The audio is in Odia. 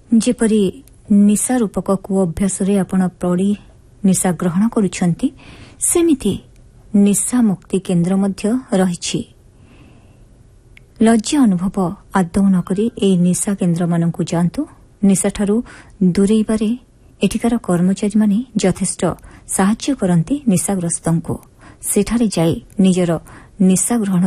ଯେପରି ନିଶା ରୂପକ ଅଭ୍ୟାସରେ ଆପଣ ପଡ଼ି ନିଶା ଗ୍ରହଣ କରୁଛନ୍ତି, ସେମିତି ନିଶା ମୁକ୍ତି କେନ୍ଦ୍ର ମଧ୍ୟ ରହିଛି। ଲଜ୍ଜା ଅନୁଭବ ଆଦୌ ନ କରି ଏହି ନିଶା କେନ୍ଦ୍ରମାନଙ୍କୁ ଯାଆନ୍ତୁ। ନିଶାଠାରୁ ଦୂରେଇବାରେ ଏଠିକାର କର୍ମଚାରୀମାନେ ଯଥେଷ୍ଟ ସାହାଯ୍ୟ କରନ୍ତି ନିଶାଗ୍ରସ୍ତଙ୍କୁ। ସେଠାରେ ଯାଇ ନିଜର ନିଶା ଗ୍ରହଣ